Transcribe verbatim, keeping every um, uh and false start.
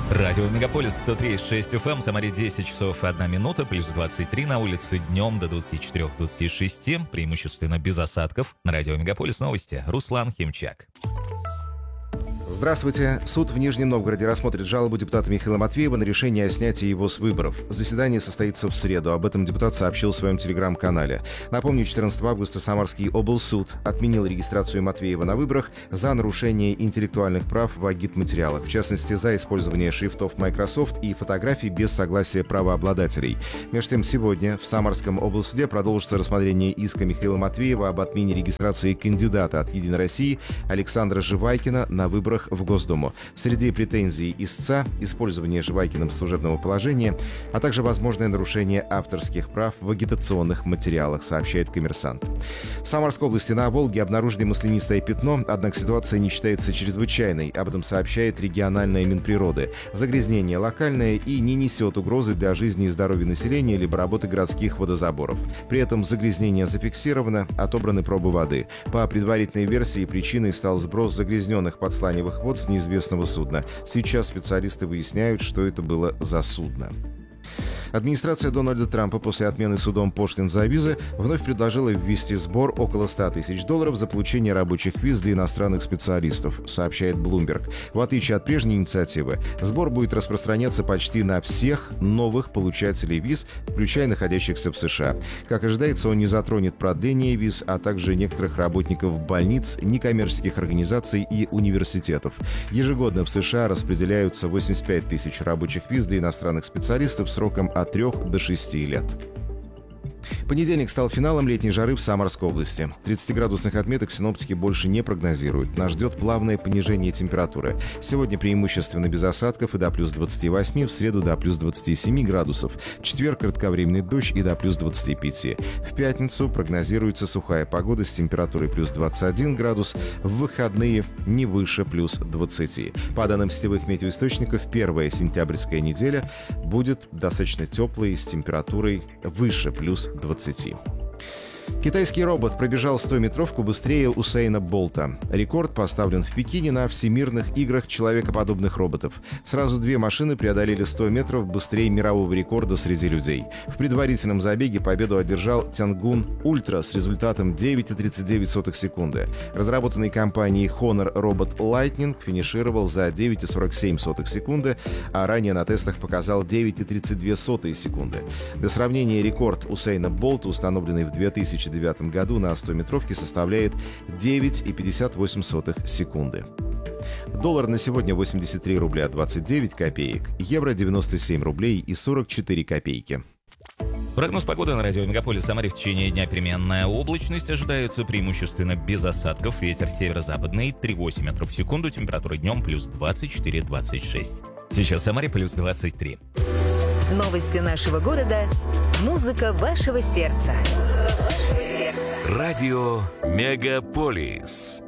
Радио Мегаполис сто три и шесть эф эм, Самаре десять часов одна минута, плюс двадцать три на улице, днем до двадцати четырёх - двадцати шести, преимущественно без осадков. На Радио Мегаполис новости. Руслан Химчак. Здравствуйте. Суд в Нижнем Новгороде рассмотрит жалобу депутата Михаила Матвеева на решение о снятии его с выборов. Заседание состоится в среду. Об этом депутат сообщил в своем телеграм-канале. Напомню, четырнадцатого августа Самарский облсуд отменил регистрацию Матвеева на выборах за нарушение интеллектуальных прав в агитматериалах, в частности, за использование шрифтов Microsoft и фотографий без согласия правообладателей. Между тем, сегодня в Самарском облсуде продолжится рассмотрение иска Михаила Матвеева об отмене регистрации кандидата от «Единой России» Александра Живайкина на выборах в Госдуму. Среди претензий истца – использование Живайкиным служебного положения, а также возможное нарушение авторских прав в агитационных материалах, сообщает «Коммерсант». В Самарской области на Волге обнаружили маслянистое пятно, однако ситуация не считается чрезвычайной. Об этом сообщает региональная Минприроды. Загрязнение локальное и не несет угрозы для жизни и здоровья населения либо работы городских водозаборов. При этом загрязнение зафиксировано, отобраны пробы воды. По предварительной версии причиной стал сброс загрязненных подсланивых вод с неизвестного судна. Сейчас специалисты выясняют, что это было за судно. Администрация Дональда Трампа после отмены судом пошлин за визы вновь предложила ввести сбор около ста тысяч долларов за получение рабочих виз для иностранных специалистов, сообщает Bloomberg. В отличие от прежней инициативы, сбор будет распространяться почти на всех новых получателей виз, включая находящихся в США. Как ожидается, он не затронет продление виз, а также некоторых работников больниц, некоммерческих организаций и университетов. Ежегодно в США распределяются восемьдесят пять тысяч рабочих виз для иностранных специалистов сроком от трех до шести лет. Понедельник стал финалом летней жары в Самарской области. тридцатиградусных отметок синоптики больше не прогнозируют. Нас ждет плавное понижение температуры. Сегодня преимущественно без осадков и до плюс двадцати восьми, в среду до плюс двадцати семи градусов. В четверг кратковременный дождь и до плюс двадцати пяти. В пятницу прогнозируется сухая погода с температурой плюс двадцать один градус. В выходные не выше плюс двадцати. По данным сетевых метеоисточников, первая сентябрьская неделя будет достаточно теплой с температурой выше плюс двадцати. Китайский робот пробежал стометровку быстрее Усейна Болта. Рекорд поставлен в Пекине на Всемирных играх человекоподобных роботов. Сразу две машины преодолели сто метров быстрее мирового рекорда среди людей. В предварительном забеге победу одержал Тянгун Ультра с результатом девять целых тридцать девять сотых секунды. Разработанный компанией Honor робот Lightning финишировал за девять целых сорок семь сотых секунды, а ранее на тестах показал девять целых тридцать две сотые секунды. Для сравнения, рекорд Усейна Болта, установленный в две тысячи девятом году на стометровке, составляет девять целых пятьдесят восемь сотых секунды. Доллар на сегодня восемьдесят три рубля двадцать девять копеек, евро девяносто семь рублей и сорок четыре копейки. Прогноз погоды на радио Мегаполис Самаре: в течение дня переменная облачность, ожидается преимущественно без осадков, ветер северо-западный три целых восемь метров в секунду, температура днем плюс двадцать четыре - двадцать шесть. Сейчас в Самаре плюс двадцать три. Новости нашего города. Музыка вашего сердца. Радио Мегаполис.